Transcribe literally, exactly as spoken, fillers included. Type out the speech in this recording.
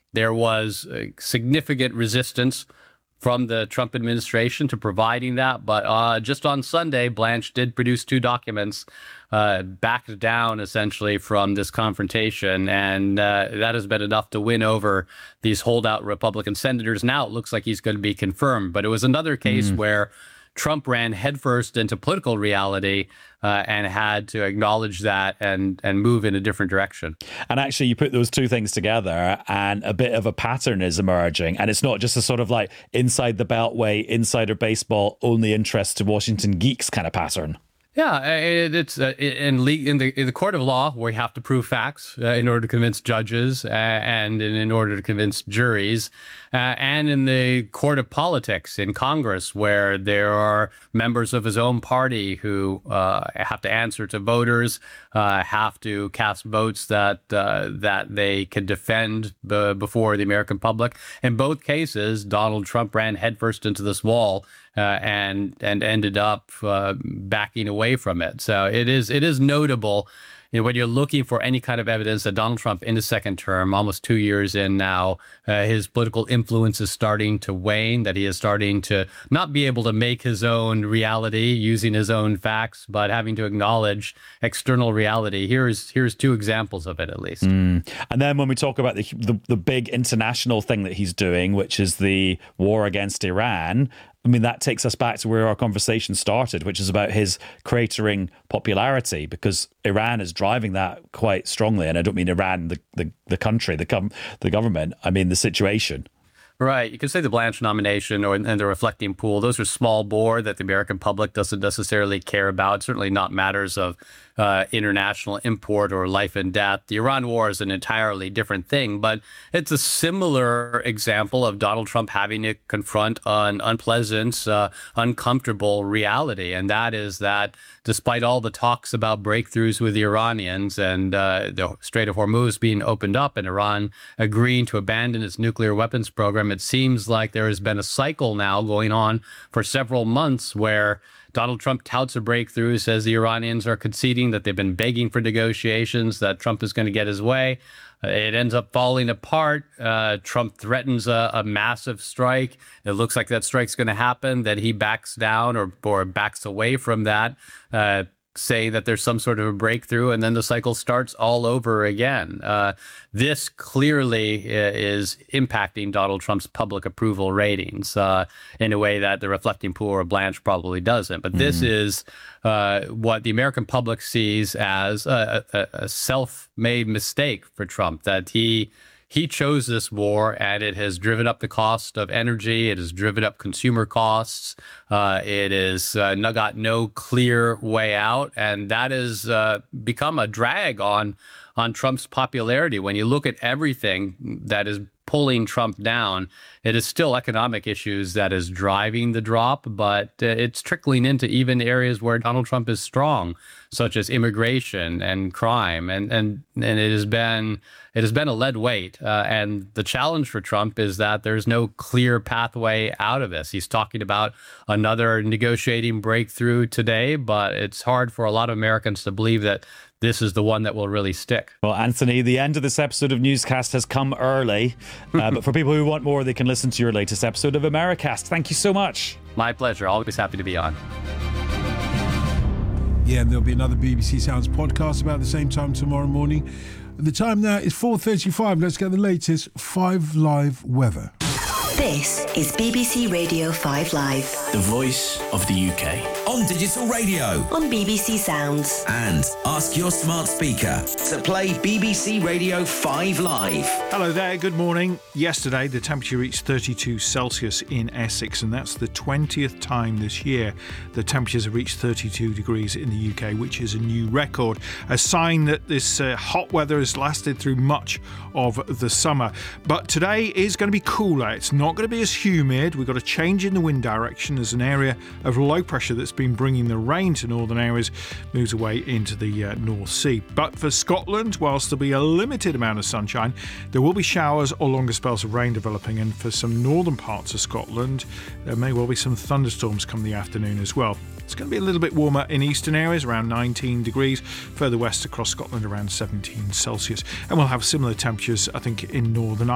there was a significant resistance from the Trump administration to providing that. But uh, just on Sunday, Blanche did produce two documents, uh, backed down essentially from this confrontation. And uh, that has been enough to win over these holdout Republican senators. Now it looks like he's going to be confirmed. But it was another case mm. where Trump ran headfirst into political reality uh, and had to acknowledge that and and move in a different direction. And actually, you put those two things together and a bit of a pattern is emerging. And it's not just a sort of like inside the Beltway, insider baseball, only interest to Washington geeks kind of pattern. Yeah, it, it's uh, in, le- in the in the court of law, where you have to prove facts uh, in order to convince judges uh, and in, in order to convince juries, uh, and in the court of politics in Congress, where there are members of his own party who uh, have to answer to voters, uh, have to cast votes that uh, that they can defend b- before the American public. In both cases, Donald Trump ran headfirst into this wall. Uh, and and ended up uh, backing away from it. So it is it is notable, you know, when you're looking for any kind of evidence that Donald Trump in his second term, almost two years in now, uh, his political influence is starting to wane, that he is starting to not be able to make his own reality using his own facts, but having to acknowledge external reality. Here's here's two examples of it, at least. Mm. And then when we talk about the, the the big international thing that he's doing, which is the war against Iran, I mean, that takes us back to where our conversation started, which is about his cratering popularity, because Iran is driving that quite strongly. And I don't mean Iran, the the, the country, the, com- the government. I mean, the situation. Right. You can say the Blanche nomination or and the reflecting pool, those are small bore that the American public doesn't necessarily care about, certainly not matters of uh, international import or life and death. The Iran war is an entirely different thing, but it's a similar example of Donald Trump having to confront an unpleasant, uh, uncomfortable reality. And that is that despite all the talks about breakthroughs with the Iranians and uh, the Strait of Hormuz being opened up and Iran agreeing to abandon its nuclear weapons program, it seems like there has been a cycle now going on for several months where Donald Trump touts a breakthrough, says the Iranians are conceding, that they've been begging for negotiations, that Trump is going to get his way. Uh, it ends up falling apart. Uh, Trump threatens a, a massive strike. It looks like that strike's going to happen. Then he backs down or, or backs away from that, uh, say that there's some sort of a breakthrough, and then the cycle starts all over again. Uh, this clearly is impacting Donald Trump's public approval ratings uh, in a way that the reflecting pool or Blanche probably doesn't. But mm-hmm. this is uh, what the American public sees as a, a, a self-made mistake for Trump, that he He chose this war, and it has driven up the cost of energy. It has driven up consumer costs. Uh, it has uh, got no clear way out, and that has uh, become a drag on on Trump's popularity. When you look at everything that is pulling Trump down, it is still economic issues that is driving the drop, but uh, it's trickling into even areas where Donald Trump is strong, such as immigration and crime, and and and it has been it has been a lead weight. Uh, and the challenge for Trump is that there's no clear pathway out of this. He's talking about another negotiating breakthrough today, but it's hard for a lot of Americans to believe that this is the one that will really stick. Well, Anthony, the end of this episode of Newscast has come early. Uh, but for people who want more, they can listen to your latest episode of Americast. Thank you so much. My pleasure. Always happy to be on. Yeah, and there'll be another B B C Sounds podcast about the same time tomorrow morning. The time now is four thirty-five. Let's get the latest Five Live weather. This is B B C Radio five Live. The voice of the U K. On digital radio. On B B C Sounds. And ask your smart speaker to play B B C Radio five Live. Hello there, good morning. Yesterday, the temperature reached thirty-two Celsius in Essex, and that's the twentieth time this year the temperatures have reached thirty-two degrees in the U K, which is a new record. A sign that this uh, hot weather has lasted through much of the summer. But today is going to be cooler. It's not going to be as humid. We've got a change in the wind direction as an area of low pressure that's been bringing the rain to northern areas moves away into the uh, North Sea. But for Scotland, whilst there'll be a limited amount of sunshine, there will be showers or longer spells of rain developing, and for some northern parts of Scotland, there may well be some thunderstorms come the afternoon as well. It's going to be a little bit warmer in eastern areas, around nineteen degrees. Further west across Scotland, around seventeen Celsius. And we'll have similar temperatures, I think, in Northern Ireland.